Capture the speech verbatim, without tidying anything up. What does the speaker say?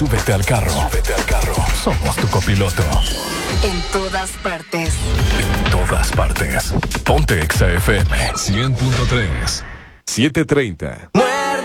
súbete al carro. Súbete al carro. Somos tu copiloto. En todas partes. En todas partes. Ponte Exa F M cien punto tres. siete treinta.